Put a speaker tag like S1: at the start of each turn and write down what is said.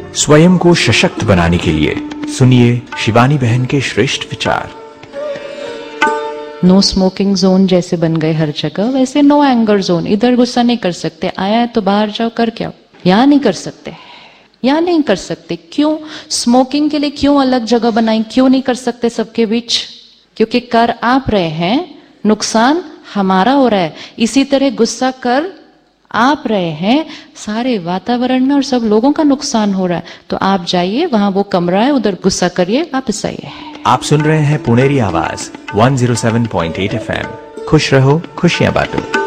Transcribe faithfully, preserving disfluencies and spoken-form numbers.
S1: स्वयं को सशक्त बनाने के लिए सुनिए शिवानी बहन के श्रेष्ठ विचार।
S2: नो स्मोकिंग जोन जैसे बन गए हर जगह, वैसे नो एंगर जोन। इधर गुस्सा नहीं कर सकते, आया है तो बाहर जाओ कर क्या, यहाँ नहीं कर सकते, यहाँ नहीं कर सकते। क्यों? स्मोकिंग के लिए क्यों अलग जगह बनाई, क्यों नहीं कर सकते सबके बीच? क्योंकि कर आप रहे हैं, नुकसान हमारा हो रहा है। इसी तरह गुस्सा कर आप रहे हैं, सारे वातावरण में और सब लोगों का नुकसान हो रहा है। तो आप जाइए, वहां वो कमरा है, उधर गुस्सा करिए, वापस आइए।
S1: आप सुन रहे हैं पुनेरी आवाज एक सौ सात पॉइंट आठ एफ एम। खुश रहो, खुशियां बांटो।